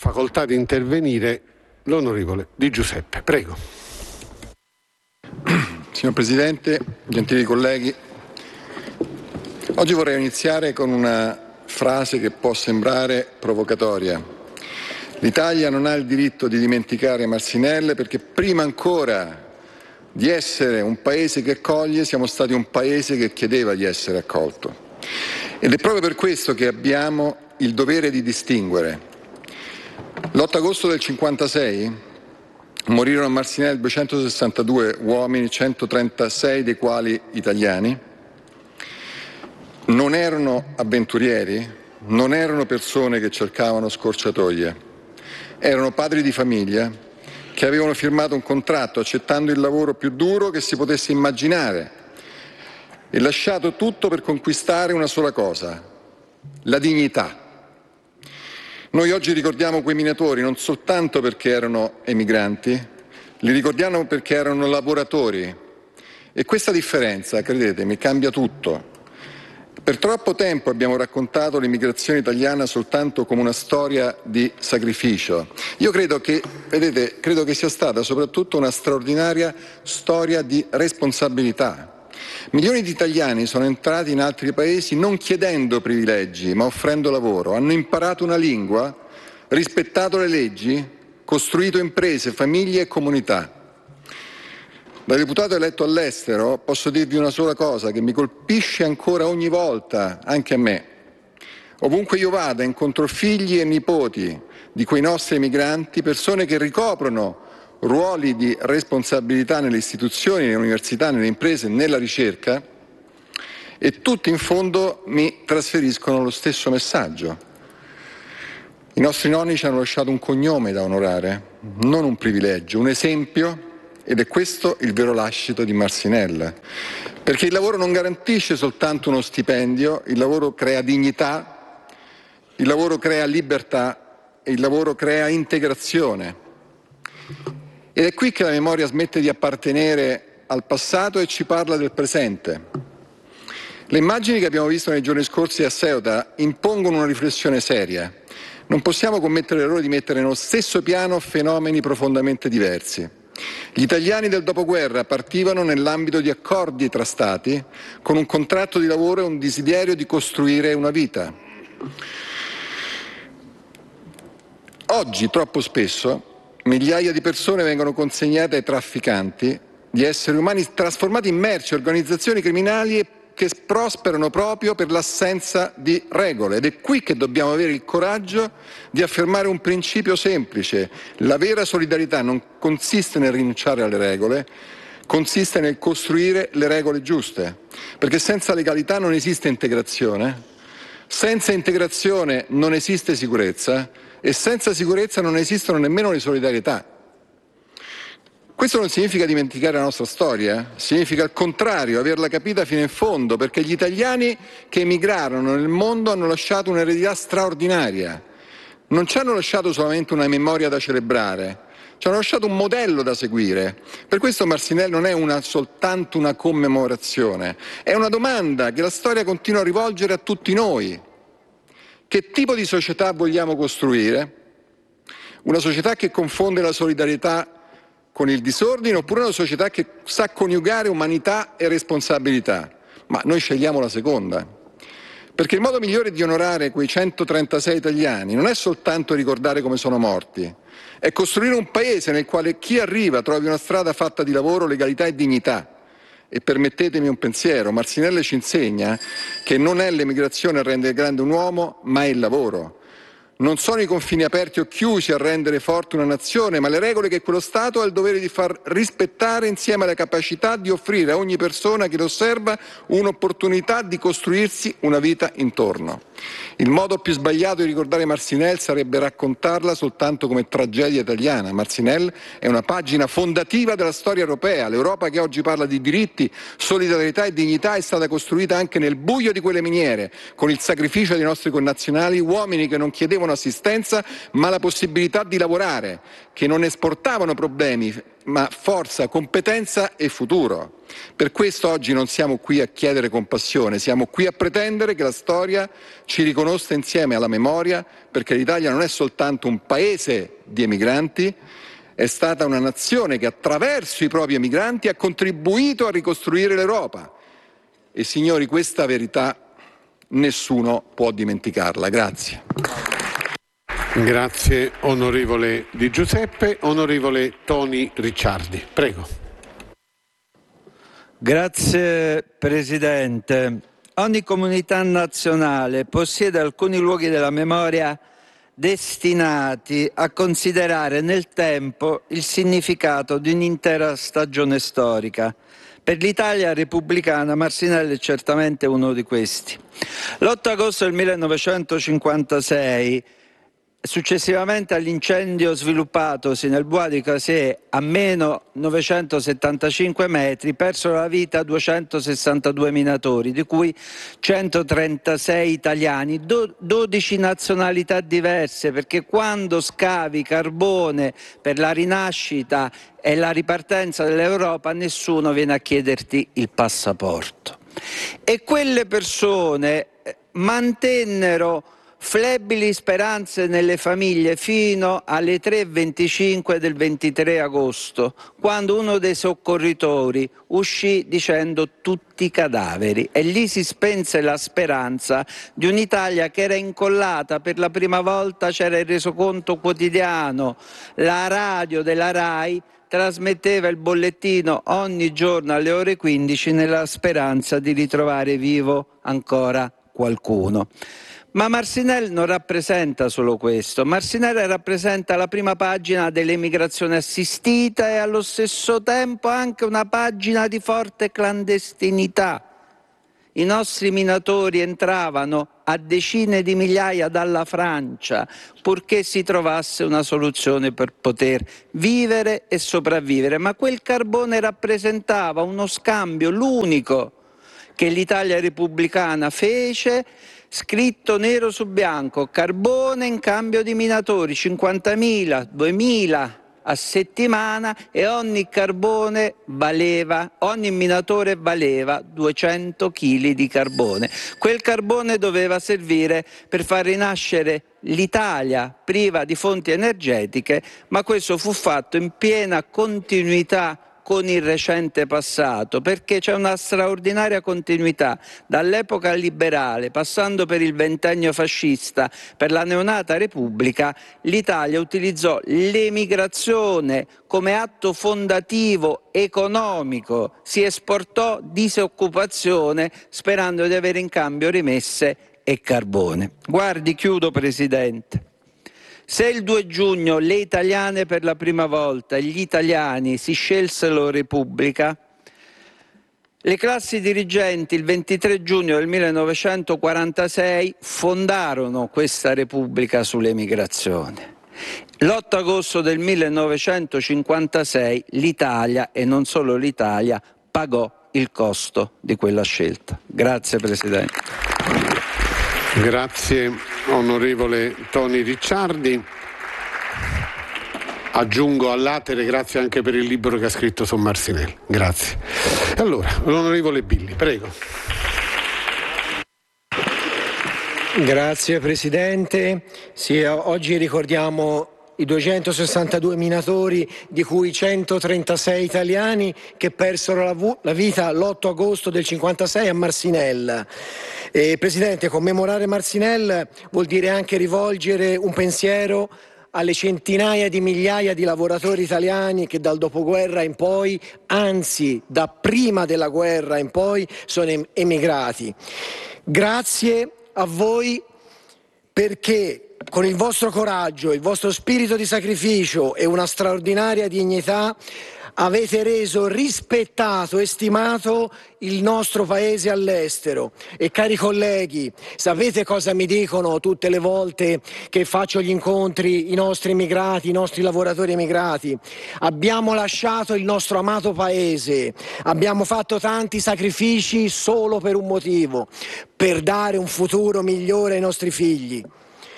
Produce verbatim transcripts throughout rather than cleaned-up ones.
facoltà di intervenire l'onorevole Di Giuseppe. Prego. Signor Presidente, gentili colleghi, oggi vorrei iniziare con una frase che può sembrare provocatoria. L'Italia non ha il diritto di dimenticare Marcinelle perché prima ancora di essere un paese che accoglie siamo stati un paese che chiedeva di essere accolto. Ed è proprio per questo che abbiamo il dovere di distinguere. L'otto agosto del cinquantasei morirono a Marcinelle duecentosessantadue uomini, centotrentasei dei quali italiani. Non erano avventurieri, non erano persone che cercavano scorciatoie, erano padri di famiglia che avevano firmato un contratto accettando il lavoro più duro che si potesse immaginare e lasciato tutto per conquistare una sola cosa, la dignità. Noi oggi ricordiamo quei minatori non soltanto perché erano emigranti, li ricordiamo perché erano lavoratori. E questa differenza, credetemi, cambia tutto. Per troppo tempo abbiamo raccontato l'immigrazione italiana soltanto come una storia di sacrificio. Io credo che, vedete, credo che sia stata soprattutto una straordinaria storia di responsabilità. Milioni di italiani sono entrati in altri paesi non chiedendo privilegi, ma offrendo lavoro. Hanno imparato una lingua, rispettato le leggi, costruito imprese, famiglie e comunità. Da deputato eletto all'estero posso dirvi una sola cosa che mi colpisce ancora ogni volta, anche a me. Ovunque io vada incontro figli e nipoti di quei nostri emigranti, persone che ricoprono ruoli di responsabilità nelle istituzioni, nelle università, nelle imprese, nella ricerca, e tutti in fondo mi trasferiscono lo stesso messaggio. I nostri nonni ci hanno lasciato un cognome da onorare, non un privilegio, un esempio, ed è questo il vero lascito di Marcinelle. Perché il lavoro non garantisce soltanto uno stipendio, il lavoro crea dignità, il lavoro crea libertà e il lavoro crea integrazione. Ed è qui che la memoria smette di appartenere al passato e ci parla del presente. Le immagini che abbiamo visto nei giorni scorsi a Ceuta impongono una riflessione seria. Non possiamo commettere l'errore di mettere nello stesso piano fenomeni profondamente diversi. Gli italiani del dopoguerra partivano nell'ambito di accordi tra stati con un contratto di lavoro e un desiderio di costruire una vita. Oggi, troppo spesso, migliaia di persone vengono consegnate ai trafficanti di esseri umani trasformati in merce, organizzazioni criminali che prosperano proprio per l'assenza di regole. Ed è qui che dobbiamo avere il coraggio di affermare un principio semplice. La vera solidarietà non consiste nel rinunciare alle regole, consiste nel costruire le regole giuste. Perché senza legalità non esiste integrazione, senza integrazione non esiste sicurezza, e senza sicurezza non esistono nemmeno le solidarietà. Questo non significa dimenticare la nostra storia, significa al contrario averla capita fino in fondo, perché gli italiani che emigrarono nel mondo hanno lasciato un'eredità straordinaria. Non ci hanno lasciato solamente una memoria da celebrare, ci hanno lasciato un modello da seguire. Per questo Marcinelle non è una, soltanto una commemorazione, è una domanda che la storia continua a rivolgere a tutti noi. Che tipo di società vogliamo costruire? Una società che confonde la solidarietà con il disordine, oppure una società che sa coniugare umanità e responsabilità? Ma noi scegliamo la seconda. Perché il modo migliore di onorare quei centotrentasei italiani non è soltanto ricordare come sono morti, è costruire un paese nel quale chi arriva trovi una strada fatta di lavoro, legalità e dignità. E permettetemi un pensiero, Marcinelle ci insegna che non è l'emigrazione a rendere grande un uomo, ma è il lavoro. Non sono i confini aperti o chiusi a rendere forte una nazione, ma le regole che quello Stato ha il dovere di far rispettare insieme alla capacità di offrire a ogni persona che lo osserva un'opportunità di costruirsi una vita intorno. Il modo più sbagliato di ricordare Marcinelle sarebbe raccontarla soltanto come tragedia italiana. Marcinelle è una pagina fondativa della storia europea. L'Europa che oggi parla di diritti, solidarietà e dignità è stata costruita anche nel buio di quelle miniere, con il sacrificio dei nostri connazionali, uomini che non chiedevano assistenza ma la possibilità di lavorare, che non esportavano problemi, ma forza, competenza e futuro. Per questo oggi non siamo qui a chiedere compassione, siamo qui a pretendere che la storia ci riconosca insieme alla memoria, perché l'Italia non è soltanto un paese di emigranti, è stata una nazione che attraverso i propri emigranti ha contribuito a ricostruire l'Europa. E signori, questa verità nessuno può dimenticarla. Grazie. Grazie onorevole Di Giuseppe. Onorevole Toni Ricciardi, prego. Grazie Presidente. Ogni comunità nazionale possiede alcuni luoghi della memoria destinati a considerare nel tempo il significato di un'intera stagione storica. Per l'Italia repubblicana Marcinelle è certamente uno di questi. L'otto agosto del millenovecentocinquantasei, successivamente all'incendio sviluppatosi nel Bois de Cazier a meno novecentosettantacinque metri, persero la vita duecentosessantadue minatori, di cui centotrentasei italiani, do- dodici nazionalità diverse, perché quando scavi carbone per la rinascita e la ripartenza dell'Europa nessuno viene a chiederti il passaporto. E quelle persone mantennero flebili speranze nelle famiglie fino alle tre e venticinque del ventitré agosto, quando uno dei soccorritori uscì dicendo tutti cadaveri, e lì si spense la speranza di un'Italia che era incollata. Per la prima volta c'era il resoconto quotidiano, la radio della RAI trasmetteva il bollettino ogni giorno alle ore quindici nella speranza di ritrovare vivo ancora qualcuno. Ma Marcinelle non rappresenta solo questo. Marcinelle rappresenta la prima pagina dell'emigrazione assistita e allo stesso tempo anche una pagina di forte clandestinità. I nostri minatori entravano a decine di migliaia dalla Francia, purché si trovasse una soluzione per poter vivere e sopravvivere. Ma quel carbone rappresentava uno scambio, l'unico che l'Italia repubblicana fece, scritto nero su bianco: carbone in cambio di minatori, cinquantamila, duemila a settimana, e ogni carbone valeva, ogni minatore valeva duecento chili di carbone. Quel carbone doveva servire per far rinascere l'Italia priva di fonti energetiche, ma questo fu fatto in piena continuità con il recente passato, perché c'è una straordinaria continuità dall'epoca liberale, passando per il ventennio fascista, per la neonata Repubblica. L'Italia utilizzò l'emigrazione come atto fondativo economico, si esportò disoccupazione sperando di avere in cambio rimesse e carbone. Guardi, chiudo Presidente. Se il due giugno le italiane per la prima volta e gli italiani si scelsero Repubblica, le classi dirigenti il ventitré giugno del millenovecentoquarantasei fondarono questa Repubblica sull'emigrazione. L'otto agosto del millenovecentocinquantasei l'Italia, e non solo l'Italia, pagò il costo di quella scelta. Grazie Presidente. Grazie onorevole Toni Ricciardi. Aggiungo all'atere grazie anche per il libro che ha scritto su Marcinelle. Grazie. Allora, l'onorevole Billi, prego. Grazie Presidente. Sì, oggi ricordiamo i duecentosessantadue minatori, di cui centotrentasei italiani, che persero la, vu- la vita l'otto agosto del cinquantasei a Marcinelle. E, Presidente, commemorare Marcinelle vuol dire anche rivolgere un pensiero alle centinaia di migliaia di lavoratori italiani che dal dopoguerra in poi, anzi da prima della guerra in poi, sono em- emigrati. Grazie a voi, perché con il vostro coraggio, il vostro spirito di sacrificio e una straordinaria dignità avete reso rispettato e stimato il nostro paese all'estero. E cari colleghi, sapete cosa mi dicono tutte le volte che faccio gli incontri i nostri immigrati, i nostri lavoratori emigrati? Abbiamo lasciato il nostro amato paese, abbiamo fatto tanti sacrifici solo per un motivo: per dare un futuro migliore ai nostri figli.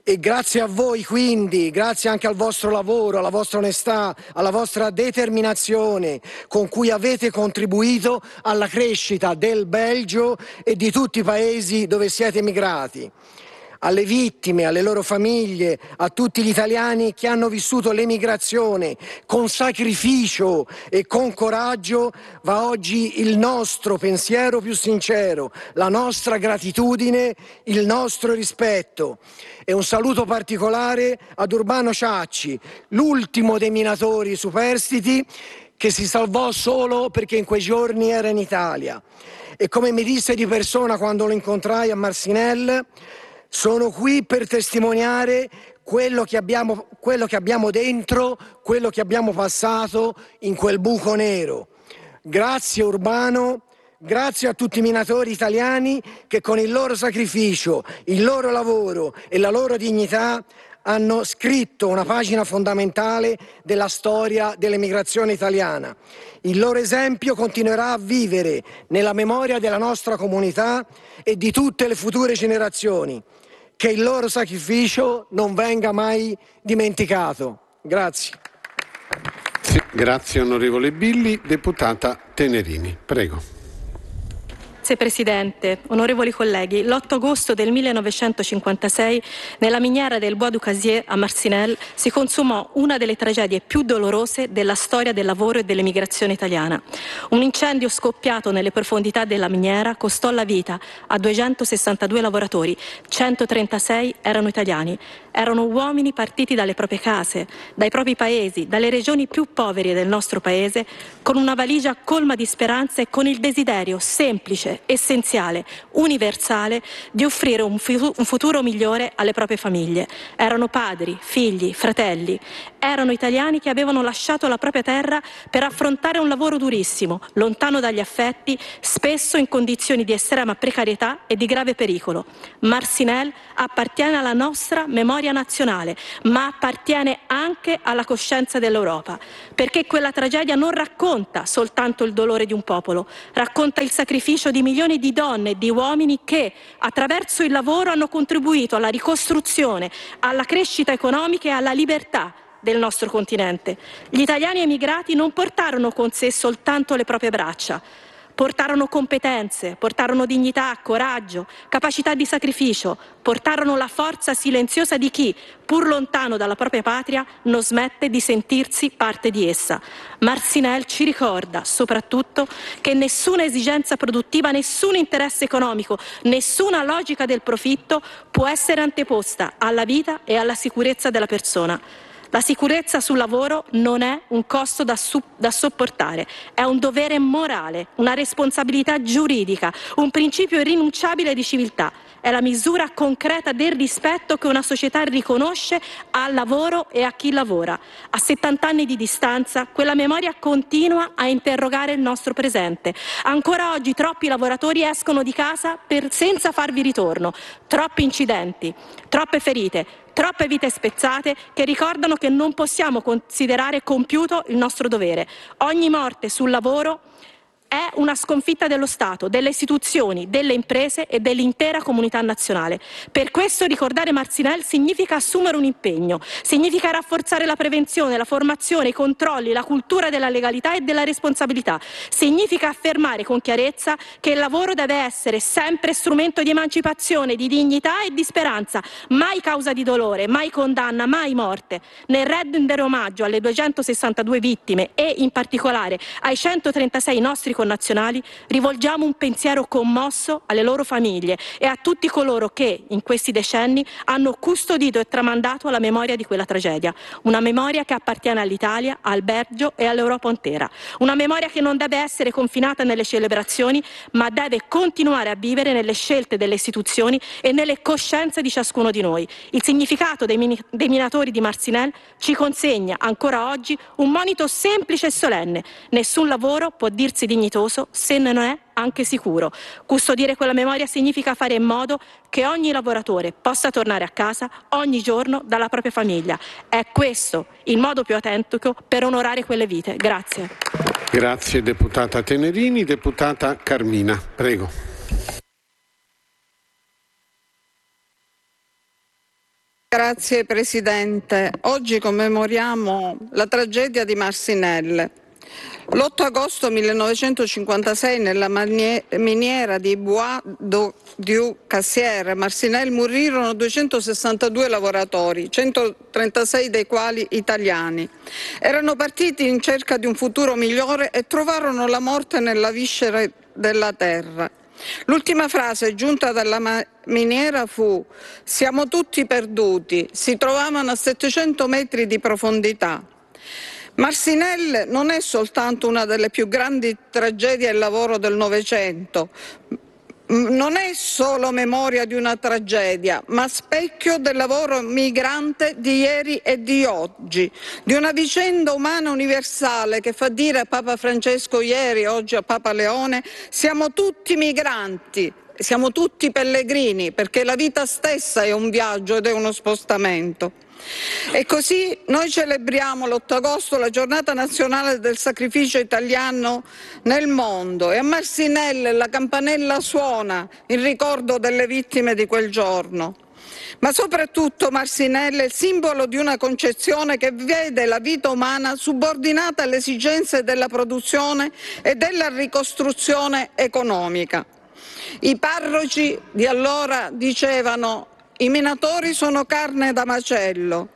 E grazie a voi quindi, grazie anche al vostro lavoro, alla vostra onestà, alla vostra determinazione con cui avete contribuito alla crescita del Belgio e di tutti i paesi dove siete emigrati. Alle vittime, alle loro famiglie, a tutti gli italiani che hanno vissuto l'emigrazione con sacrificio e con coraggio, va oggi il nostro pensiero più sincero, la nostra gratitudine, il nostro rispetto. E un saluto particolare ad Urbano Ciacci, l'ultimo dei minatori superstiti che si salvò solo perché in quei giorni era in Italia. E come mi disse di persona quando lo incontrai a Marcinelle, sono qui per testimoniare quello che abbiamo, quello che abbiamo dentro, quello che abbiamo passato in quel buco nero. Grazie Urbano, grazie a tutti i minatori italiani che con il loro sacrificio, il loro lavoro e la loro dignità hanno scritto una pagina fondamentale della storia dell'emigrazione italiana. Il loro esempio continuerà a vivere nella memoria della nostra comunità e di tutte le future generazioni. Che il loro sacrificio non venga mai dimenticato. Grazie. Sì, grazie onorevole Billi. Deputata Tenerini, prego. Grazie Presidente, onorevoli colleghi, l'otto agosto del millenovecentocinquantasei nella miniera del Bois du Casier a Marcinelle si consumò una delle tragedie più dolorose della storia del lavoro e dell'emigrazione italiana. Un incendio scoppiato nelle profondità della miniera costò la vita a duecentosessantadue lavoratori, centotrentasei erano italiani. Erano uomini partiti dalle proprie case, dai propri paesi, dalle regioni più povere del nostro paese, con una valigia colma di speranza e con il desiderio semplice, essenziale, universale di offrire un futuro migliore alle proprie famiglie. Erano padri, figli, fratelli. Erano italiani che avevano lasciato la propria terra per affrontare un lavoro durissimo, lontano dagli affetti, spesso in condizioni di estrema precarietà e di grave pericolo. Marcinelle appartiene alla nostra memoria nazionale, ma appartiene anche alla coscienza dell'Europa, perché quella tragedia non racconta soltanto il dolore di un popolo, racconta il sacrificio di milioni di donne e di uomini che, attraverso il lavoro, hanno contribuito alla ricostruzione, alla crescita economica e alla libertà del nostro continente. Gli italiani emigrati non portarono con sé soltanto le proprie braccia, portarono competenze, portarono dignità, coraggio, capacità di sacrificio, portarono la forza silenziosa di chi, pur lontano dalla propria patria, non smette di sentirsi parte di essa. Marcinelle ci ricorda soprattutto che nessuna esigenza produttiva, nessun interesse economico, nessuna logica del profitto può essere anteposta alla vita e alla sicurezza della persona. La sicurezza sul lavoro non è un costo da, su- da sopportare, è un dovere morale, una responsabilità giuridica, un principio irrinunciabile di civiltà. È la misura concreta del rispetto che una società riconosce al lavoro e a chi lavora. A settanta anni di distanza, quella memoria continua a interrogare il nostro presente. Ancora oggi troppi lavoratori escono di casa per, senza farvi ritorno. Troppi incidenti, troppe ferite, troppe vite spezzate che ricordano che non possiamo considerare compiuto il nostro dovere. Ogni morte sul lavoro è una sconfitta dello Stato, delle istituzioni, delle imprese e dell'intera comunità nazionale. Per questo ricordare Marcinelle significa assumere un impegno, significa rafforzare la prevenzione, la formazione, i controlli, la cultura della legalità e della responsabilità. Significa affermare con chiarezza che il lavoro deve essere sempre strumento di emancipazione, di dignità e di speranza, mai causa di dolore, mai condanna, mai morte. Nel rendere omaggio alle duecentosessantadue vittime e in particolare ai centotrentasei nostri connazionali, rivolgiamo un pensiero commosso alle loro famiglie e a tutti coloro che, in questi decenni, hanno custodito e tramandato la memoria di quella tragedia. Una memoria che appartiene all'Italia, al Belgio e all'Europa intera. Una memoria che non deve essere confinata nelle celebrazioni, ma deve continuare a vivere nelle scelte delle istituzioni e nelle coscienze di ciascuno di noi. Il significato dei, min- dei minatori di Marcinelle ci consegna ancora oggi un monito semplice e solenne. Nessun lavoro può dirsi dignitoso se non è anche sicuro. Custodire quella memoria significa fare in modo che ogni lavoratore possa tornare a casa ogni giorno dalla propria famiglia. È questo il modo più autentico per onorare quelle vite. Grazie. Grazie deputata Tenerini. Deputata Carmina, prego. Grazie Presidente. Oggi commemoriamo la tragedia di Marcinelle. L'otto agosto millenovecentocinquantasei nella miniera di Bois du Cassier, Marcinelle, morirono duecentosessantadue lavoratori, centotrentasei dei quali italiani. Erano partiti in cerca di un futuro migliore e trovarono la morte nella viscera della terra. L'ultima frase giunta dalla miniera fu: siamo tutti perduti, si trovavano a settecento metri di profondità. Marcinelle non è soltanto una delle più grandi tragedie del lavoro del Novecento, non è solo memoria di una tragedia, ma specchio del lavoro migrante di ieri e di oggi, di una vicenda umana universale che fa dire a Papa Francesco ieri, oggi a Papa Leone: siamo tutti migranti, siamo tutti pellegrini, perché la vita stessa è un viaggio ed è uno spostamento. E così noi celebriamo l'otto agosto la giornata nazionale del sacrificio italiano nel mondo, e a Marcinelle la campanella suona in ricordo delle vittime di quel giorno. Ma soprattutto Marcinelle è il simbolo di una concezione che vede la vita umana subordinata alle esigenze della produzione e della ricostruzione economica. I parroci di allora dicevano: i minatori sono carne da macello.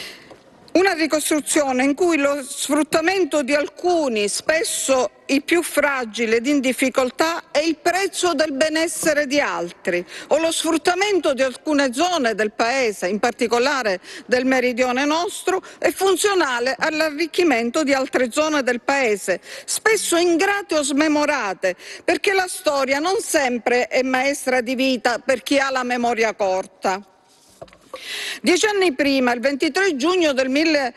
Una ricostruzione in cui lo sfruttamento di alcuni, spesso i più fragili ed in difficoltà, è il prezzo del benessere di altri, o lo sfruttamento di alcune zone del paese, in particolare del meridione nostro, è funzionale all'arricchimento di altre zone del paese, spesso ingrate o smemorate, perché la storia non sempre è maestra di vita per chi ha la memoria corta. Dieci anni prima, il ventitré giugno del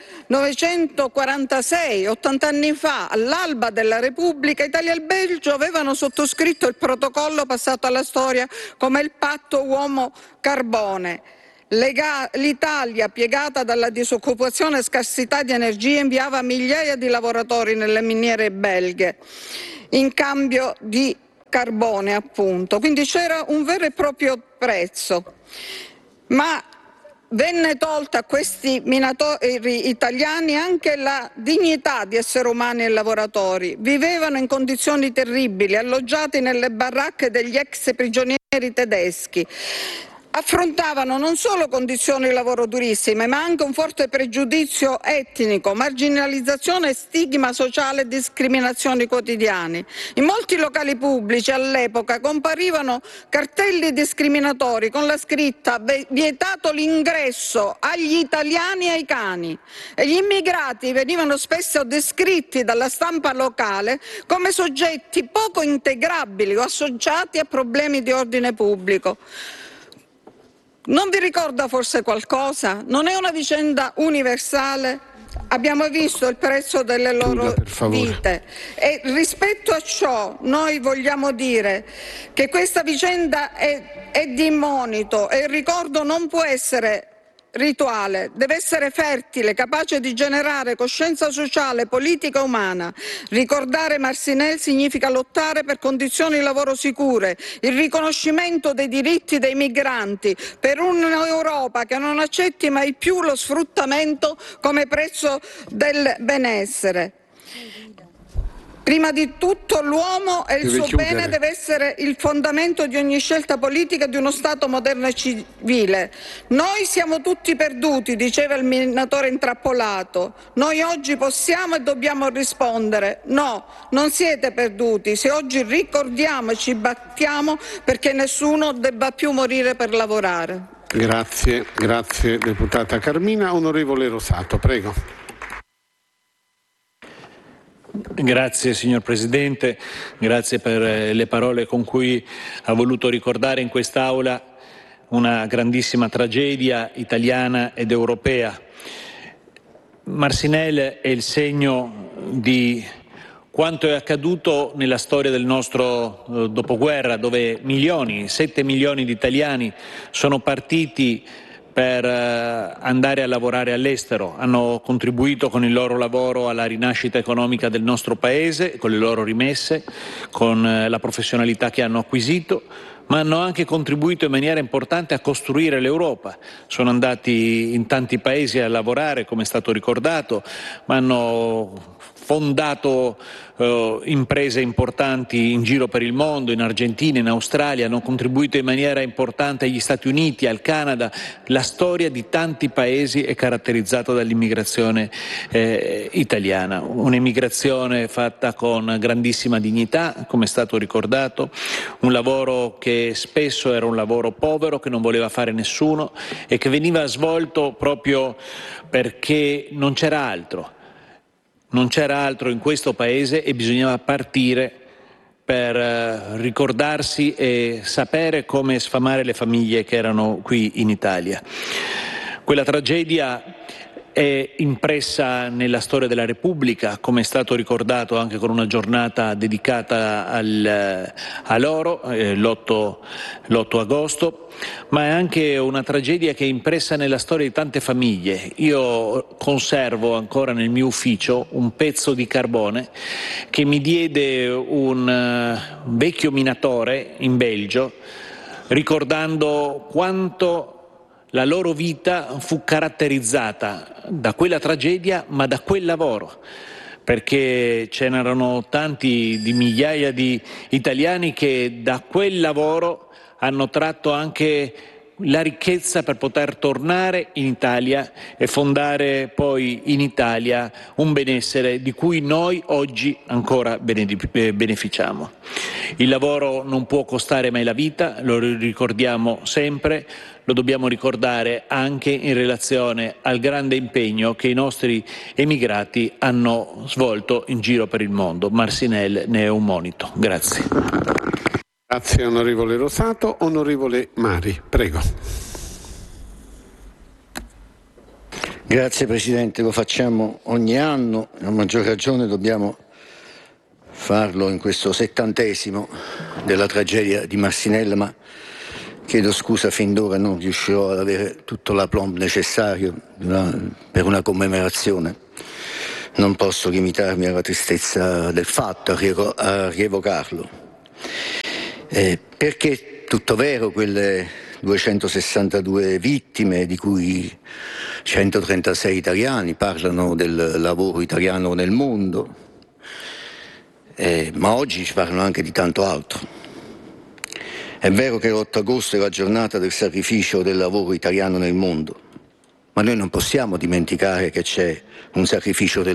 millenovecentoquarantasei, ottanta anni fa, all'alba della Repubblica, Italia e il Belgio avevano sottoscritto il protocollo passato alla storia come il patto uomo-carbone. L'Italia, piegata dalla disoccupazione e scarsità di energia, inviava migliaia di lavoratori nelle miniere belghe in cambio di carbone, appunto. Quindi c'era un vero e proprio prezzo. Ma venne tolta a questi minatori italiani anche la dignità di esseri umani e lavoratori. Vivevano in condizioni terribili, alloggiati nelle baracche degli ex prigionieri tedeschi. Affrontavano non solo condizioni di lavoro durissime, ma anche un forte pregiudizio etnico, marginalizzazione, stigma sociale e discriminazioni quotidiani. In molti locali pubblici all'epoca comparivano cartelli discriminatori con la scritta: vietato l'ingresso agli italiani e ai cani. E gli immigrati venivano spesso descritti dalla stampa locale come soggetti poco integrabili o associati a problemi di ordine pubblico. Non vi ricorda forse qualcosa? Non è una vicenda universale? Abbiamo visto il prezzo delle loro vite, e rispetto a ciò noi vogliamo dire che questa vicenda è, è di monito, e il ricordo non può essere rituale, deve essere fertile, capace di generare coscienza sociale, politica e umana. Ricordare Marcinelle significa lottare per condizioni di lavoro sicure, il riconoscimento dei diritti dei migranti, per un'Europa che non accetti mai più lo sfruttamento come prezzo del benessere. Prima di tutto l'uomo e il Deve suo chiudere. bene deve essere il fondamento di ogni scelta politica di uno Stato moderno e civile. Noi siamo tutti perduti, diceva il minatore intrappolato. Noi oggi possiamo e dobbiamo rispondere: no, non siete perduti, se oggi ricordiamo e ci battiamo perché nessuno debba più morire per lavorare. Grazie, grazie deputata Carmina. Onorevole Rosato, prego. Grazie signor Presidente, grazie per le parole con cui ha voluto ricordare in quest'Aula una grandissima tragedia italiana ed europea. Marcinelle è il segno di quanto è accaduto nella storia del nostro eh, dopoguerra, dove milioni, sette milioni di italiani sono partiti per andare a lavorare all'estero, hanno contribuito con il loro lavoro alla rinascita economica del nostro Paese, con le loro rimesse, con la professionalità che hanno acquisito, ma hanno anche contribuito in maniera importante a costruire l'Europa. Sono andati in tanti paesi a lavorare, come è stato ricordato, ma hanno fondato eh, imprese importanti in giro per il mondo, in Argentina, in Australia, hanno contribuito in maniera importante agli Stati Uniti, al Canada. La storia di tanti paesi è caratterizzata dall'immigrazione eh, italiana, un'immigrazione fatta con grandissima dignità, come è stato ricordato, un lavoro che spesso era un lavoro povero, che non voleva fare nessuno e che veniva svolto proprio perché non c'era altro. Non c'era altro in questo paese e bisognava partire per eh, ricordarsi e sapere come sfamare le famiglie che erano qui in Italia. Quella tragedia è impressa nella storia della Repubblica, come è stato ricordato anche con una giornata dedicata al, a loro, eh, l'otto agosto, ma è anche una tragedia che è impressa nella storia di tante famiglie. Io conservo ancora nel mio ufficio un pezzo di carbone che mi diede un uh, vecchio minatore in Belgio, ricordando quanto la loro vita fu caratterizzata da quella tragedia, ma da quel lavoro, perché ce n'erano tanti di migliaia di italiani che da quel lavoro hanno tratto anche la ricchezza per poter tornare in Italia e fondare poi in Italia un benessere di cui noi oggi ancora beneficiamo. Il lavoro non può costare mai la vita, lo ricordiamo sempre, lo dobbiamo ricordare anche in relazione al grande impegno che i nostri emigrati hanno svolto in giro per il mondo. Marcinelle ne è un monito. Grazie. Grazie onorevole Rosato. Onorevole Mari, prego. Grazie Presidente, lo facciamo ogni anno, a maggior ragione dobbiamo farlo in questo settantesimo della tragedia di Marcinelle, ma chiedo scusa, fin d'ora non riuscirò ad avere tutto l'aplomb necessario per una commemorazione. Non posso limitarmi alla tristezza del fatto, a rievocarlo. Eh, perché tutto vero, quelle duecentosessantadue vittime, di cui centotrentasei italiani, parlano del lavoro italiano nel mondo, eh, ma oggi ci parlano anche di tanto altro. È vero che l'otto agosto è la giornata del sacrificio del lavoro italiano nel mondo, ma noi non possiamo dimenticare che c'è un sacrificio del